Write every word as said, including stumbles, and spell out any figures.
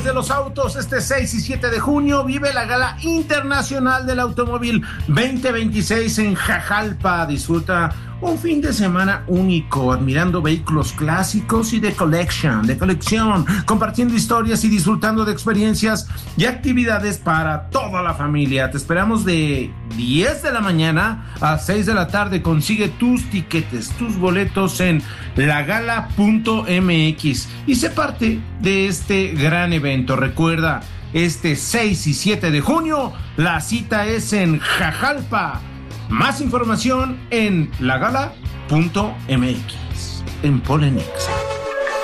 de los autos. Este seis y siete de junio vive la Gala Internacional del Automóvil veinte veintiséis en Jajalpa. Disfruta un fin de semana único, admirando vehículos clásicos y de collection, de colección, compartiendo historias y disfrutando de experiencias y actividades para toda la familia. Te esperamos de diez de la mañana a seis de la tarde. Consigue tus tiquetes, tus boletos en lagala punto m x y sé parte de este gran evento. Recuerda, este seis y siete de junio, la cita es en Jajalpa. Más información en lagala punto m x, en Polenex.